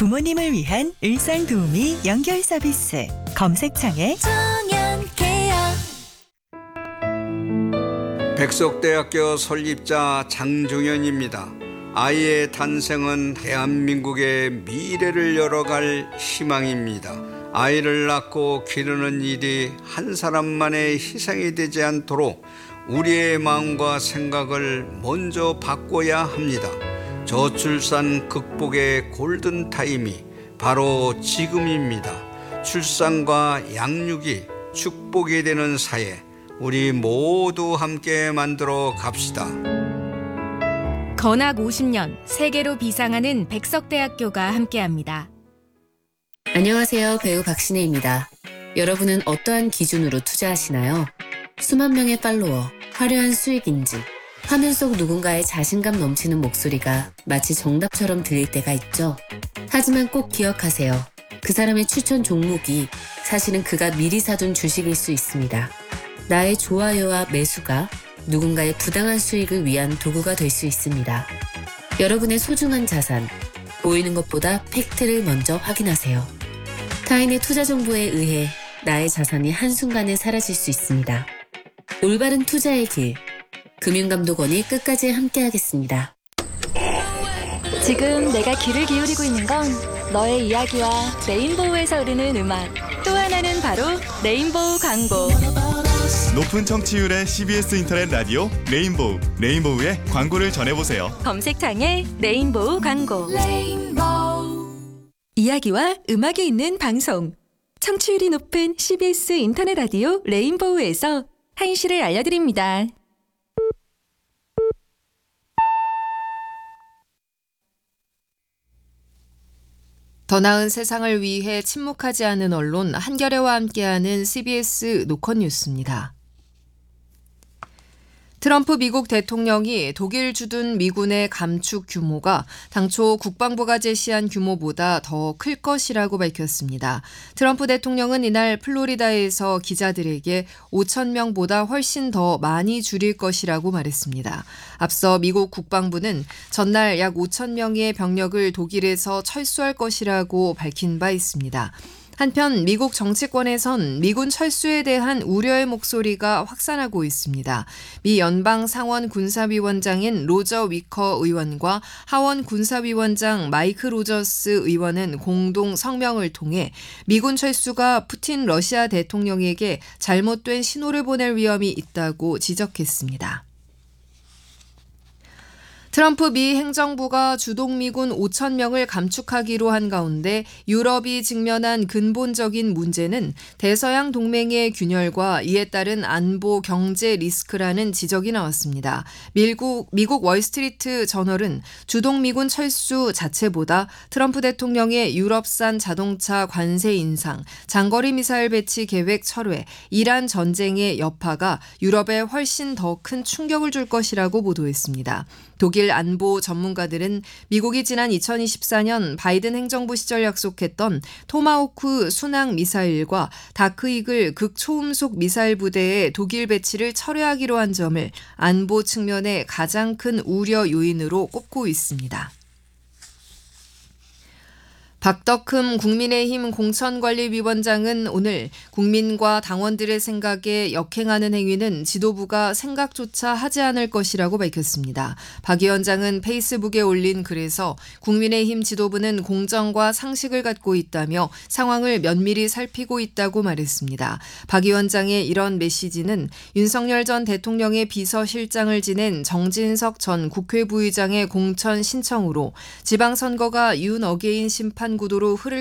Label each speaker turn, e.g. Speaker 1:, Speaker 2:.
Speaker 1: 부모님을 위한 일상도우미 연결 서비스. 검색창에
Speaker 2: 청년케어.
Speaker 3: 백석대학교 설립자 장종현입니다. 아이의 탄생은 대한민국의 미래를 열어갈 희망입니다. 아이를 낳고 기르는 일이 한 사람만의 희생이 되지 않도록 우리의 마음과 생각을 먼저 바꿔야 합니다. 저출산 극복의 골든타임이 바로 지금입니다. 출산과 양육이 축복이 되는 사회, 우리 모두 함께 만들어 갑시다.
Speaker 4: 건학 50년 세계로 비상하는 백석대학교가 함께합니다.
Speaker 5: 안녕하세요. 배우 박신혜입니다. 여러분은 어떠한 기준으로 투자하시나요? 수만 명의 팔로워, 화려한 수익인지, 화면 속 누군가의 자신감 넘치는 목소리가 마치 정답처럼 들릴 때가 있죠. 하지만 꼭 기억하세요. 그 사람의 추천 종목이 사실은 그가 미리 사둔 주식일 수 있습니다. 나의 좋아요와 매수가 누군가의 부당한 수익을 위한 도구가 될 수 있습니다. 여러분의 소중한 자산, 보이는 것보다 팩트를 먼저 확인하세요. 타인의 투자 정보에 의해 나의 자산이 한순간에 사라질 수 있습니다. 올바른 투자의 길, 금융감독원이 끝까지 함께하겠습니다.
Speaker 2: 지금 내가 귀를 기울이고 있는 건 너의 이야기와 레인보우에서 흐르는 음악. 또 하나는 바로 레인보우 광고.
Speaker 6: 높은 청취율의 CBS 인터넷 라디오 레인보우. 레인보우의 광고를 전해보세요.
Speaker 2: 검색창에 레인보우 광고. 이야기와 음악이 있는 방송. 청취율이 높은 CBS 인터넷 라디오 레인보우에서 한시를 알려드립니다.
Speaker 7: 더 나은 세상을 위해 침묵하지 않은 언론 한겨레와 함께하는 CBS 노컷 뉴스입니다. 트럼프 미국 대통령이 독일 주둔 미군의 감축 규모가 당초 국방부가 제시한 규모보다 더 클 것이라고 밝혔습니다. 트럼프 대통령은 이날 플로리다에서 기자들에게 5천 명보다 훨씬 더 많이 줄일 것이라고 말했습니다. 앞서 미국 국방부는 전날 약 5천 명의 병력을 독일에서 철수할 것이라고 밝힌 바 있습니다. 한편 미국 정치권에선 미군 철수에 대한 우려의 목소리가 확산하고 있습니다. 미 연방 상원 군사위원장인 로저 위커 의원과 하원 군사위원장 마이크 로저스 의원은 공동 성명을 통해 미군 철수가 푸틴 러시아 대통령에게 잘못된 신호를 보낼 위험이 있다고 지적했습니다. 트럼프 미 행정부가 주동미군 5천 명을 감축하기로 한 가운데 유럽이 직면한 근본적인 문제는 대서양 동맹의 균열과 이에 따른 안보 경제 리스크라는 지적이 나왔습니다. 미국 월스트리트 저널은 주동미군 철수 자체보다 트럼프 대통령의 유럽산 자동차 관세 인상, 장거리 미사일 배치 계획 철회, 이란 전쟁의 여파가 유럽에 훨씬 더 큰 충격을 줄 것이라고 보도했습니다. 독일 안보 전문가들은 미국이 지난 2024년 바이든 행정부 시절 약속했던 토마호크 순항 미사일과 다크이글 극초음속 미사일 부대의 독일 배치를 철회하기로 한 점을 안보 측면의 가장 큰 우려 요인으로 꼽고 있습니다. 박덕흠 국민의힘 공천관리위원장은 오늘 국민과 당원들의 생각에 역행하는 행위는 지도부가 생각조차 하지 않을 것이라고 밝혔습니다. 박 위원장은 페이스북에 올린 글에서 국민의힘 지도부는 공정과 상식을 갖고 있다며 상황을 면밀히 살피고 있다고 말했습니다. 박 위원장의 이런 메시지는 윤석열 전 대통령의 비서실장을 지낸 정진석 전 국회 부의장의 공천 신청으로 지방선거가 윤 어게인 심판 구도로 흐를